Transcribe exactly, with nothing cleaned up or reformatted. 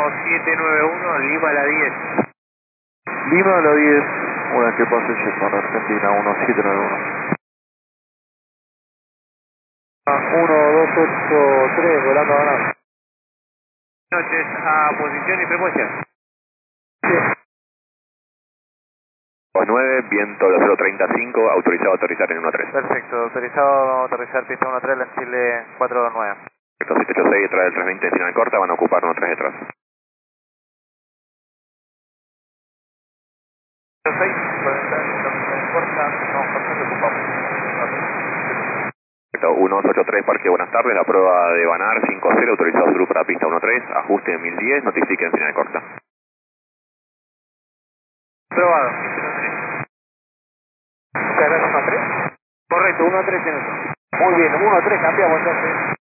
siete nueve uno, Lima a la diez. Lima a la diez, una que pase para Argentina, uno siete nueve uno. uno dos ocho tres, volando a ganar. Buenas noches, a posición y frecuencia. nueve, viento de cero treinta y cinco, autorizado a aterrizar en uno tres. Perfecto, autorizado a aterrizar pista uno tres, en Chile cuatro nueve. Perfecto, siete ocho seis detrás del trescientos veinte final corta, van a ocupar uno tres detrás. seis, corta, no, perfecto, ocupamos. Perfecto, uno dos ocho tres, parque, buenas tardes, la prueba de Banar cinco cero, autorizado sur para pista uno tres, ajuste en mil diez, notifiquen final corta. Probado. ¿Muchas gracias, uno tres? Correcto, uno tres en eso. Muy bien, uno tres, cambiamos entonces.